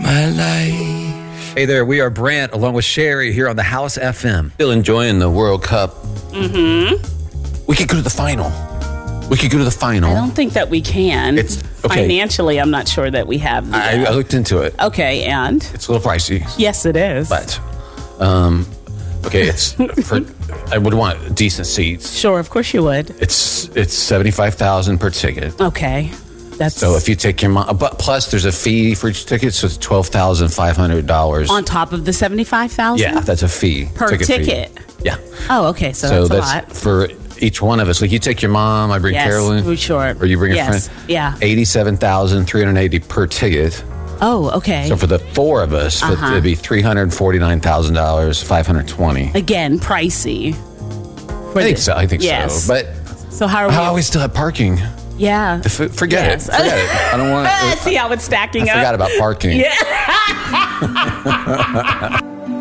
my life. Hey there, we are Brant along with Sherry here on the House FM. Still enjoying the World Cup. Mm-hmm. We could go to the final. I don't think that we can. It's okay. Financially, I'm not sure that we have. I looked into it. Okay, and? It's a little pricey. Yes, it is. But, okay, it's for, I would want decent seats. Sure, of course you would. It's $75,000 per ticket. Okay. So if you take your mom, but plus there's a fee for each ticket, so it's $12,500 on top of the $75,000. Yeah, that's a fee per ticket. Fee. Yeah. Oh, okay. So that's a lot for each one of us. Like you take your mom, I bring Carolyn, sure, or you bring a friend. Yeah. $87,380 per ticket. Oh, okay. So for the four of us, it'd be $349,000, $520. Again, pricey. I think so. But so how are we? How we still have parking? Yeah. Forget it. I don't want to see how it's stacking up. I forgot about parking. Yeah.